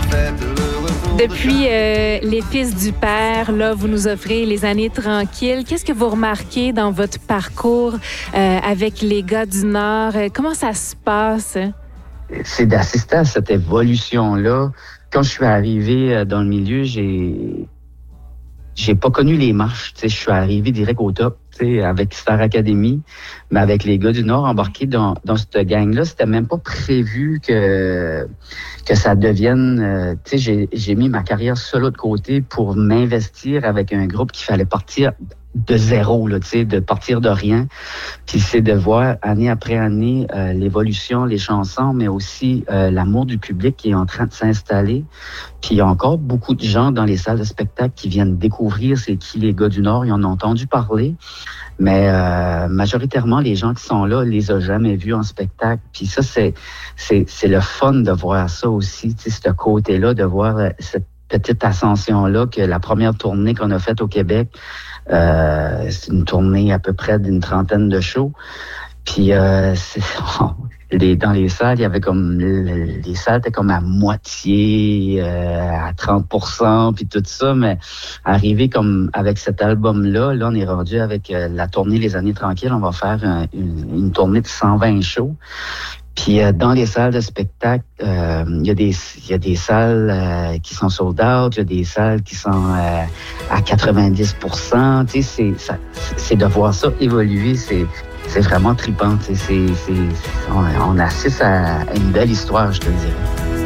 Depuis les Fils du Père, là, vous nous offrez les années tranquilles. Qu'est-ce que vous remarquez dans votre parcours avec les gars du Nord? Comment ça se passe? C'est d'assister à cette évolution-là. Quand je suis arrivé dans le milieu, j'ai pas connu les marches. Je suis arrivé direct au top, avec Star Academy, mais avec les gars du Nord embarqués dans cette gang-là, c'était même pas prévu que ça devienne. J'ai mis ma carrière solo de côté pour m'investir avec un groupe qu'il fallait partir de zéro, là, de partir de rien. Puis c'est de voir année après année l'évolution, les chansons, mais aussi l'amour du public qui est en train de s'installer. Puis il y a encore beaucoup de gens dans les salles de spectacle qui viennent découvrir c'est qui les gars du Nord. Ils en ont entendu parler, mais majoritairement les gens qui sont là les ont jamais vus en spectacle. Puis ça c'est le fun de voir ça aussi, ce côté-là, de voir cette petite ascension-là, que la première tournée qu'on a faite au Québec, c'est une tournée à peu près d'une 30aine de shows. Puis dans les salles, il y avait comme les salles étaient comme à moitié, à 30%, puis tout ça, mais arrivé comme avec cet album-là, là on est rendu avec la tournée Les Années Tranquilles, on va faire une tournée de 120 shows. Puis dans les salles de spectacle, il y a des salles qui sont sold out, il y a des salles qui sont à 90%. Tu sais, c'est de voir ça évoluer, c'est vraiment trippant. Tu sais, on assiste à une belle histoire, je te le dirais.